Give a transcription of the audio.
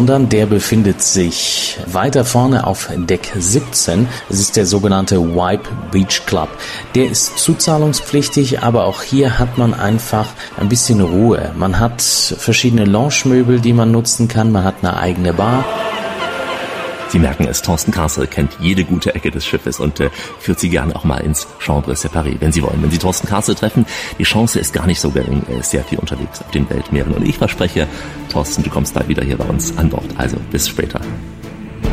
sondern der befindet sich weiter vorne auf Deck 17. Es ist der sogenannte Vibe Beach Club. Der ist zuzahlungspflichtig, aber auch hier hat man einfach ein bisschen Ruhe. Man hat verschiedene Lounge-Möbel, die man nutzen kann. Man hat eine eigene Bar. Sie merken es, Thorsten Karsel kennt jede gute Ecke des Schiffes und führt Sie gerne auch mal ins Chambre Séparé, wenn Sie wollen. Wenn Sie Thorsten Karsel treffen, die Chance ist gar nicht so gering. Er ist sehr viel unterwegs auf den Weltmeeren. Und ich verspreche, Thorsten, du kommst bald wieder hier bei uns an Bord. Also bis später.